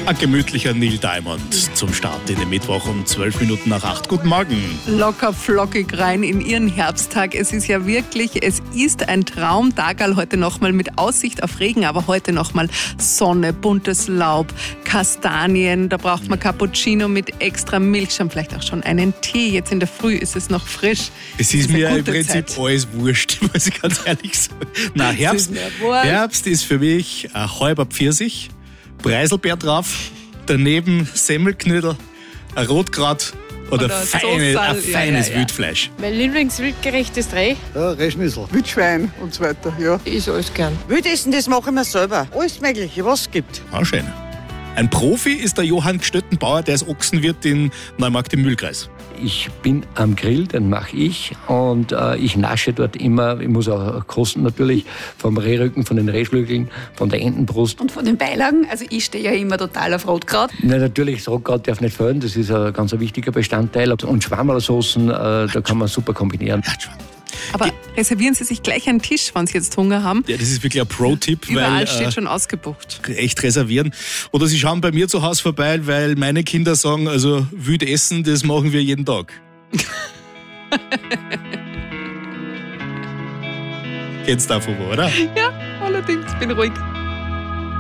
Ein gemütlicher Neil Diamond zum Start in den Mittwoch um 12 Minuten nach 8. Guten Morgen. Locker flockig rein in Ihren Herbsttag. Es ist ja wirklich, es ist ein Traumtag heute nochmal mit Aussicht auf Regen, aber heute nochmal Sonne, buntes Laub, Kastanien, da braucht man Cappuccino mit extra Milchschaum, vielleicht auch schon einen Tee. Jetzt in der Früh ist es noch frisch. Es ist mir eine im gute Prinzip Zeit. alles wurscht, muss ich ganz ehrlich sagen. Nein, Herbst ist für mich ein halber Pfirsich, Preiselbeer drauf, daneben Semmelknödel, ein Rotkraut oder Oder ein Soßal, feines ja. Wildfleisch. Mein Lieblingswildgericht ist Reh. Ja, Rehschnitzel, Wildschwein und so weiter, ja. Ich alles gern. Wildessen, das machen wir selber. Alles Mögliche, was es gibt. Ah, schön. Ein Profi ist der Johann Gstöttenbauer, der ist Ochsenwirt in Neumarkt im Mühlkreis. Ich bin am Grill, den mache ich und ich nasche dort immer, ich muss auch kosten natürlich, vom Rehrücken, von den Rehflügeln, von der Entenbrust. Und von den Beilagen, also ich stehe ja immer total auf Rotkraut. Na, natürlich, das Rotkraut darf nicht fehlen, das ist ein ganz wichtiger Bestandteil. Und Schwammerlsoßen, da kann man super kombinieren. Aber reservieren Sie sich gleich einen Tisch, wenn Sie jetzt Hunger haben. Ja, das ist wirklich ein Pro-Tipp, Überall weil steht schon ausgebucht. echt reservieren. Oder Sie schauen bei mir zu Hause vorbei, weil meine Kinder sagen, also wild essen, das machen wir jeden Tag. Geht's davon, oder? Ja, allerdings, bin ruhig.